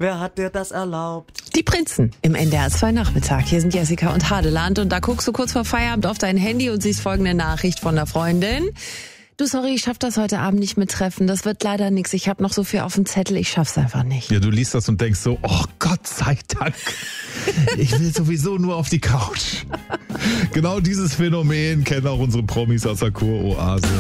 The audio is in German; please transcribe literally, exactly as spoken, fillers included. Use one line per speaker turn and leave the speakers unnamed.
Wer hat dir das erlaubt?
Die Prinzen im N D R zwei Nachmittag. Hier sind Jessica und Hadeland und da guckst du kurz vor Feierabend auf dein Handy und siehst folgende Nachricht von der Freundin. Du, sorry, ich schaff das heute Abend nicht mit Treffen. Das wird leider nix. Ich habe noch so viel auf dem Zettel. Ich schaff's einfach nicht.
Ja, du liest das und denkst so, oh Gott sei Dank. Ich will sowieso nur auf die Couch. Genau dieses Phänomen kennen auch unsere Promis aus der Kuroase.